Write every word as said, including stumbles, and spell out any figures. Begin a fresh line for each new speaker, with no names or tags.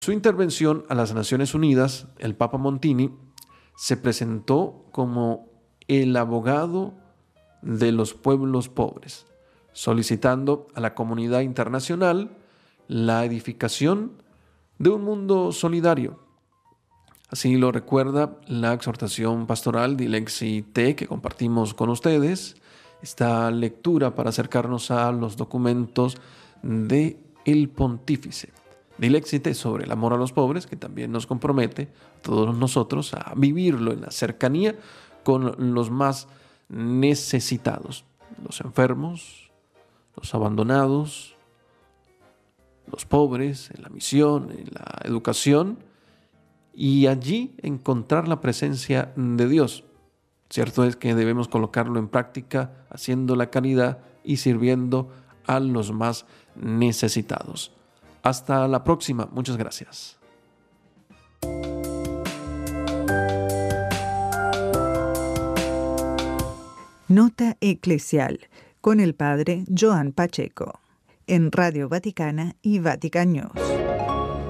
Su intervención a las Naciones Unidas, el Papa Montini se presentó como el abogado de los pueblos pobres, solicitando a la comunidad internacional la edificación de un mundo solidario. Así lo recuerda la exhortación pastoral Dilexi Te que compartimos con ustedes, esta lectura para acercarnos a los documentos de el Pontífice. Dilexi Te sobre el amor a los pobres, que también nos compromete a todos nosotros a vivirlo en la cercanía con los más necesitados, los enfermos, los abandonados, los pobres, en la misión, en la educación, y allí encontrar la presencia de Dios. Cierto es que debemos colocarlo en práctica haciendo la caridad y sirviendo a los más necesitados. Hasta la próxima. Muchas gracias.
Nota Eclesial con el padre Joan Pacheco en Radio Vaticana y Vatican News.